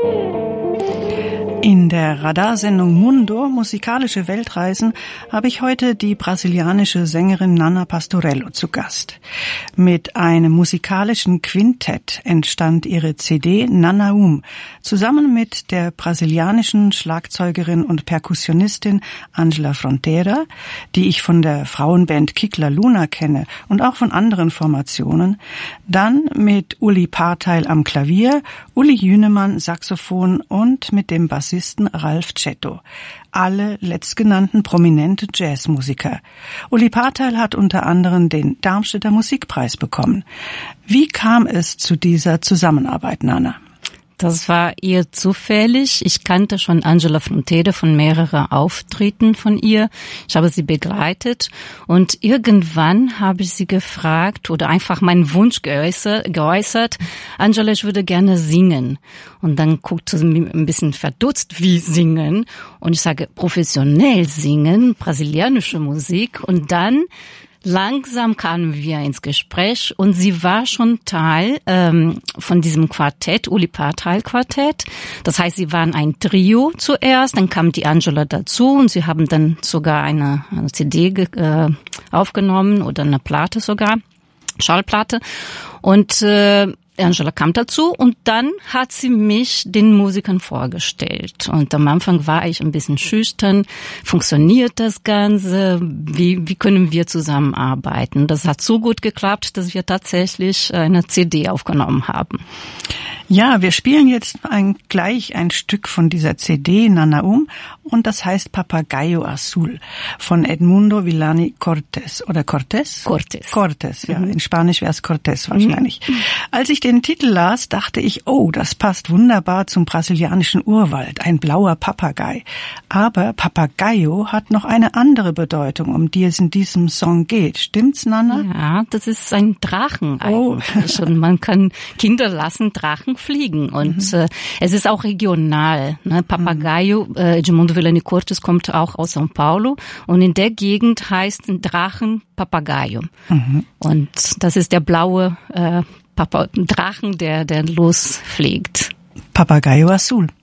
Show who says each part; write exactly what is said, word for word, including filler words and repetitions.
Speaker 1: In der Radarsendung Mundo, musikalische Weltreisen, habe ich heute die brasilianische Sängerin Nana Pastorello zu Gast. Mit einem musikalischen Quintett entstand ihre C D Nanaum, zusammen mit der brasilianischen Schlagzeugerin und Perkussionistin Angela Fronteira, die ich von der Frauenband Kikla Luna kenne und auch von anderen Formationen, dann mit Uli Parteil am Klavier, Uli Jünemann Saxophon und mit dem Bassisten Ralf Cetto. Alle letztgenannten prominente Jazzmusiker. Uli Parteil hat unter anderem den Darmstädter Musikpreis bekommen. Wie kam es zu dieser Zusammenarbeit, Nana?
Speaker 2: Das war eher zufällig. Ich kannte schon Angela Fronteira von mehreren Auftritten von ihr. Ich habe sie begleitet und irgendwann habe ich sie gefragt oder einfach meinen Wunsch geäußert, geäußert. Angela, ich würde gerne singen. Und dann guckte sie mir ein bisschen verdutzt, wie singen. Und ich sage, professionell singen, brasilianische Musik. Und dann langsam kamen wir ins Gespräch und sie war schon Teil ähm, von diesem Quartett, Uli Parteil Quartett. Das heißt, sie waren ein Trio zuerst, dann kam die Angela dazu und sie haben dann sogar eine, eine C D ge- äh, aufgenommen oder eine Platte sogar, Schallplatte. Und äh, Angela kam dazu und dann hat sie mich den Musikern vorgestellt. Und am Anfang war ich ein bisschen schüchtern. Funktioniert das Ganze? Wie, wie können wir zusammenarbeiten? Das hat so gut geklappt, dass wir tatsächlich eine C D aufgenommen haben.
Speaker 1: Ja, wir spielen jetzt ein, gleich ein Stück von dieser C D Nanaum und das heißt Papagayo Azul von Edmundo Villani Cortés oder Cortés?
Speaker 2: Cortés.
Speaker 1: Cortés, ja.
Speaker 2: Mhm.
Speaker 1: In Spanisch wäre es Cortés wahrscheinlich. Mhm. Als ich den Titel las, dachte ich, oh, das passt wunderbar zum brasilianischen Urwald, ein blauer Papagei. Aber Papagayo hat noch eine andere Bedeutung, um die es in diesem Song geht. Stimmt's, Nana?
Speaker 2: Ja, das ist ein Drachen
Speaker 1: Oh.
Speaker 2: eigentlich. Und man kann Kinder lassen Drachen fliegen. Und mhm. äh, es ist auch regional. Ne? Papagayo, mhm. äh, Edmundo Villani Cortés kommt auch aus São Paulo. Und in der Gegend heißt ein Drachen Papagayo. Mhm. Und das ist der blaue äh, Papa- Drachen, der, der losfliegt.
Speaker 1: Papagayo Azul.